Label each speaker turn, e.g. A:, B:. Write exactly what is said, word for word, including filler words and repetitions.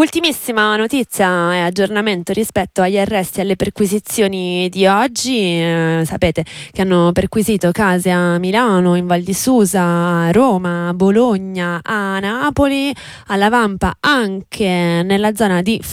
A: Ultimissima notizia e aggiornamento rispetto agli arresti e alle perquisizioni di oggi. Eh, sapete che hanno perquisito case a Milano, in Val di Susa, a Roma, a Bologna, a Napoli, alla Vampa, anche nella zona di